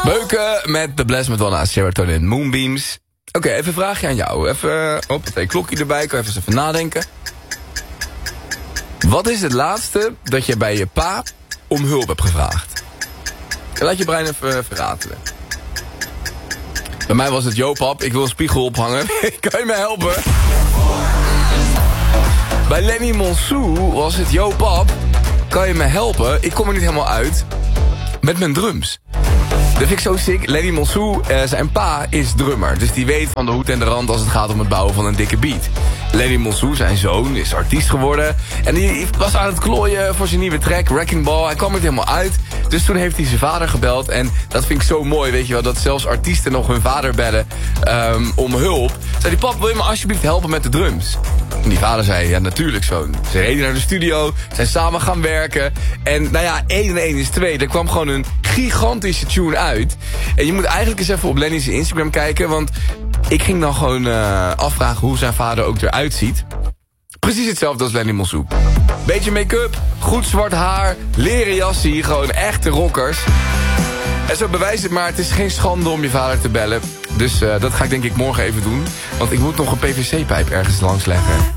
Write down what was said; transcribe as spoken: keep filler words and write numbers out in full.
Beuken met The Blast Madonna, Serotonin, Moonbeams. Oké, okay, even een vraagje aan jou. Even, op het klokje erbij, kan even eens even nadenken. Wat is het laatste dat je bij je pa om hulp hebt gevraagd? Laat je brein even verratelen. Bij mij was het, yo pap, ik wil een spiegel ophangen. Kan je me helpen? Bij Lenny Monsou was het, yo pap, kan je me helpen? Ik kom er niet helemaal uit met mijn drums. Dat vind ik zo sick. Lenny Monsou, uh, zijn pa, is drummer. Dus die weet van de hoed en de rand als het gaat om het bouwen van een dikke beat. Lenny Monsou, zijn zoon, is artiest geworden. En die was aan het klooien voor zijn nieuwe track, Wrecking Ball. Hij kwam er niet helemaal uit. Dus toen heeft hij zijn vader gebeld. En dat vind ik zo mooi, weet je wel. Dat zelfs artiesten nog hun vader bellen um, om hulp. Zei die, pap, wil je me alsjeblieft helpen met de drums? En die vader zei, ja natuurlijk zoon. Ze reden naar de studio, zijn samen gaan werken. En nou ja, één en één is twee. Er kwam gewoon een gigantische tune uit. En je moet eigenlijk eens even op Lenny's Instagram kijken. Want ik ging dan gewoon uh, afvragen hoe zijn vader ook eruit ziet. Precies hetzelfde als Lenny Monsou. Beetje make-up, goed zwart haar, leren jassie, gewoon echte rockers. En zo bewijst het maar, het is geen schande om je vader te bellen. Dus uh, dat ga ik denk ik morgen even doen. Want ik moet nog een P V C-pijp ergens langs leggen.